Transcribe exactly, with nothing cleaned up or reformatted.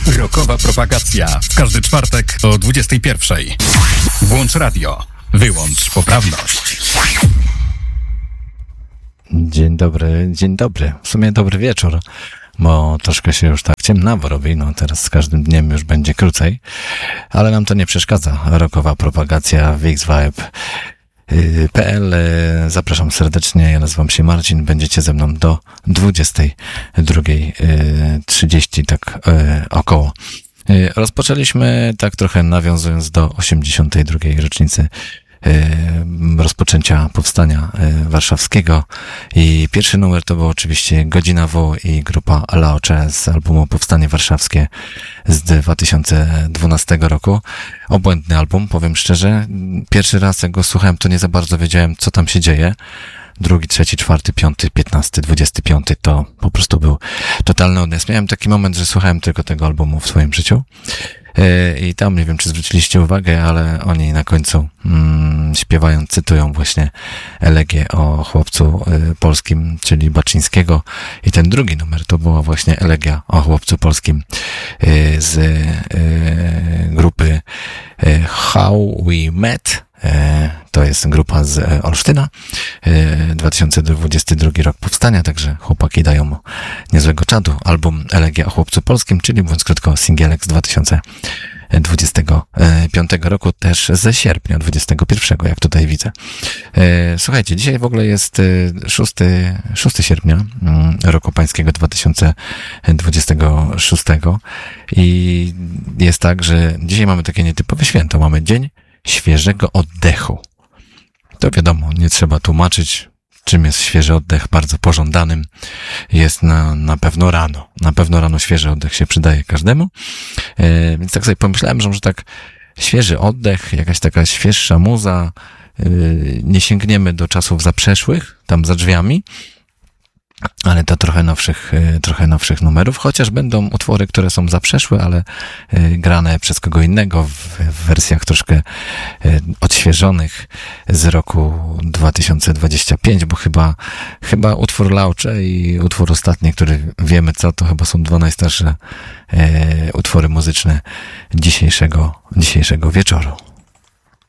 Rockowa propagacja. W każdy czwartek o dwudziestej pierwszej. Włącz radio. Wyłącz poprawność. Dzień dobry, dzień dobry. W sumie dobry wieczór, bo troszkę się już tak ciemnawo robi. No teraz z każdym dniem już będzie krócej, ale nam to nie przeszkadza. Rockowa propagacja w X-Vibe kropka pe el. Zapraszam serdecznie, ja nazywam się Marcin, będziecie ze mną do dwudziestej drugiej trzydzieści, tak około. Rozpoczęliśmy tak trochę nawiązując do osiemdziesiątej drugiej rocznicy rozpoczęcia powstania warszawskiego i pierwszy numer to był oczywiście Godzina W i grupa Laocze z albumu Powstanie Warszawskie z dwa tysiące dwunastego roku. Obłędny album, powiem szczerze. Pierwszy raz jak go słuchałem, to nie za bardzo wiedziałem, co tam się dzieje. Drugi, trzeci, czwarty, piąty, piętnasty, dwudziesty piąty to po prostu był totalny odjazd. Miałem taki moment, że słuchałem tylko tego albumu w swoim życiu. I tam, nie wiem, czy zwróciliście uwagę, ale oni na końcu mm, śpiewają, cytują właśnie elegię o chłopcu y, polskim, czyli Baczyńskiego. I ten drugi numer to była właśnie elegia o chłopcu polskim y, z y, grupy y, How We Met. To jest grupa z Olsztyna, dwa tysiące dwudziesty drugi rok powstania, także chłopaki dają mu niezłego czadu. Album Elegia o chłopcu polskim, czyli mówiąc krótko singielek z dwa tysiące dwudziestego piątego roku, też ze sierpnia dwudziestego pierwszego, jak tutaj widzę. Słuchajcie, dzisiaj w ogóle jest szóstego sierpnia roku pańskiego dwa tysiące dwudziestego szóstego i jest tak, że dzisiaj mamy takie nietypowe święto, mamy Dzień Świeżego Oddechu. To wiadomo, nie trzeba tłumaczyć, czym jest świeży oddech, bardzo pożądanym. Jest na, na pewno rano. Na pewno rano świeży oddech się przydaje każdemu. E, więc tak sobie pomyślałem, że może tak świeży oddech, jakaś taka świeższa muza, e, nie sięgniemy do czasów zaprzeszłych, tam za drzwiami, ale to trochę nowszych, trochę nowszych numerów, chociaż będą utwory, które są zaprzeszłe, ale grane przez kogo innego w, w wersjach troszkę odświeżonych z roku dwa tysiące dwudziestego piątego, bo chyba, chyba utwór Laocze i utwór ostatni, który wiemy co, to chyba są dwa najstarsze e, utwory muzyczne dzisiejszego, dzisiejszego wieczoru.